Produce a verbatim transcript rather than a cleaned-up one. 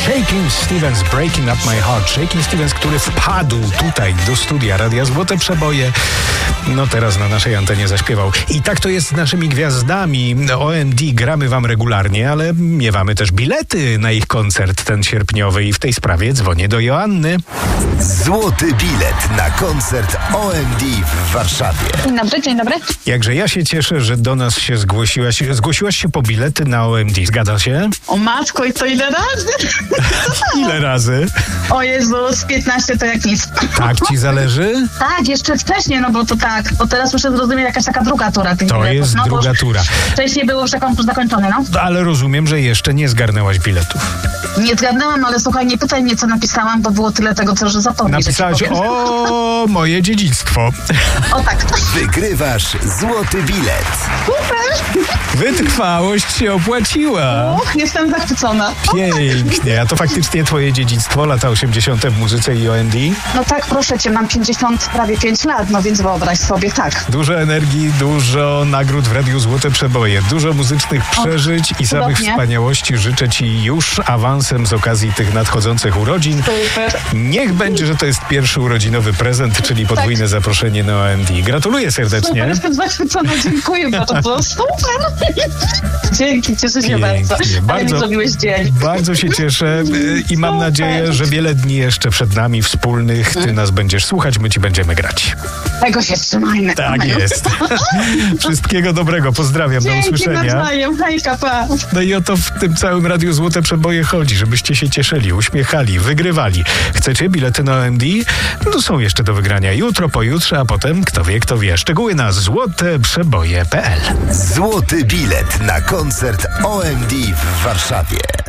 Shakin' Stevens, Breaking Up My Heart. Shakin' Stevens, który wpadł tutaj do studia Radia Złote Przeboje. No teraz na naszej antenie zaśpiewał. I tak to jest z naszymi gwiazdami. O M D gramy wam regularnie, ale miewamy też bilety na ich koncert ten sierpniowy i w tej sprawie dzwonię do Joanny. Złoty bilet na koncert O M D w Warszawie. Dzień dobry, dzień dobry. Jakże ja się cieszę, że do nas się zgłosiłaś. Zgłosiłaś się po bilety na O M D, zgadza się? O matko, i to ile razy? Ile razy? O Jezus, piętnaście to jak nic. Tak ci zależy? Tak, jeszcze wcześniej, no bo to tak, bo teraz muszę zrozumieć jakaś taka druga tura tych To biletów, jest no, druga tura. Wcześniej było już konkurs zakończony, no. Ale rozumiem, że jeszcze nie zgarnęłaś biletów. Nie zgadnęłam, ale słuchaj, nie pytaj mnie, co napisałam, bo było tyle tego, co że zapomnieć. Napisałaś o moje dziedzictwo. O tak. Wygrywasz złoty bilet. Super. Wytrwałość się opłaciła. Uch, jestem zachwycona. Pięknie. A to faktycznie twoje dziedzictwo, lata osiemdziesiąte w muzyce i O M D? No tak, proszę cię, mam pięćdziesiąt, prawie pięć lat, no więc wyobraź sobie, tak. Dużo energii, dużo nagród w Radiu Złote Przeboje, dużo muzycznych przeżyć i samych cudownie. wspaniałości. Życzę ci już awansem z okazji tych nadchodzących urodzin. Super. Niech będzie, że to jest pierwszy urodzinowy prezent, czyli podwójne tak. zaproszenie na O M D. Gratuluję serdecznie. Super, jestem zachwycona, dziękuję bardzo. Super. Dzięki, cieszę się bardzo. Ale mi zrobiłeś dzień. Bardzo się cieszę i mam Super. nadzieję, że wiele dni jeszcze przed nami wspólnych. Ty nas będziesz słuchać, my ci będziemy grać. Tego się trzymajmy. Tak jest. Wszystkiego dobrego, pozdrawiam, Dzięki, do usłyszenia. nawzajem. Hejka, pa. No i o to w tym całym Radiu Złote Przeboje chodzi, żebyście się cieszyli, uśmiechali, wygrywali. Chcecie bilety na O M D? No są jeszcze do wygrania jutro, pojutrze, a potem kto wie, kto wie. Szczegóły na złoteprzeboje kropka p l. Złoty bilet na koncert O M D w Warszawie.